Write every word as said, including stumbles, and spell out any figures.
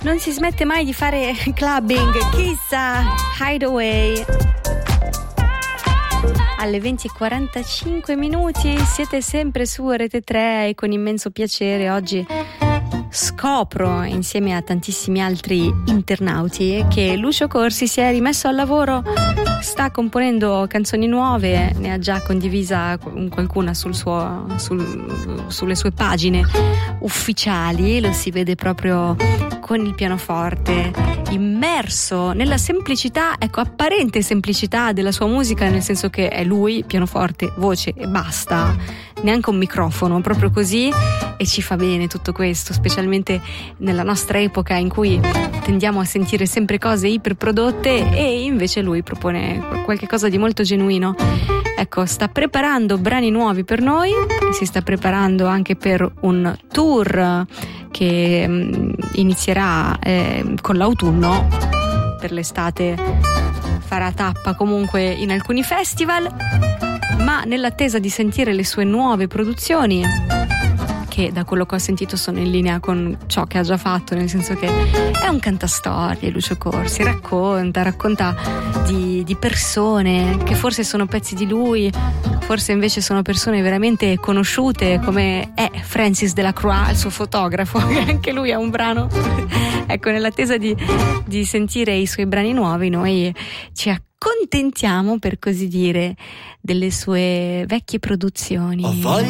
non si smette mai di fare clubbing. Chissà, Hideaway. Alle venti e quarantacinque minuti siete sempre su Rete tre e con immenso piacere oggi scopro, insieme a tantissimi altri internauti, che Lucio Corsi si è rimesso al lavoro, sta componendo canzoni nuove, ne ha già condivisa qualcuna sul suo, sul, sulle sue pagine ufficiali, lo si vede proprio con il pianoforte, immerso nella semplicità, ecco, apparente semplicità della sua musica, nel senso che è lui, pianoforte, voce e basta, neanche un microfono, proprio così, e ci fa bene tutto questo, specialmente nella nostra epoca in cui tendiamo a sentire sempre cose iperprodotte, e invece lui propone qualche cosa di molto genuino. Ecco, sta preparando brani nuovi per noi, si sta preparando anche per un tour che mh, inizierà eh, con l'autunno, per l'estate farà tappa comunque in alcuni festival, ma nell'attesa di sentire le sue nuove produzioni, che da quello che ho sentito sono in linea con ciò che ha già fatto, nel senso che è un cantastorie, Lucio Corsi, racconta, racconta di, di persone che forse sono pezzi di lui, forse invece sono persone veramente conosciute, come è Francis Delacroix, il suo fotografo, che anche lui ha un brano. Ecco, nell'attesa di, di sentire i suoi brani nuovi, noi ci accontentiamo, per così dire, delle sue vecchie produzioni.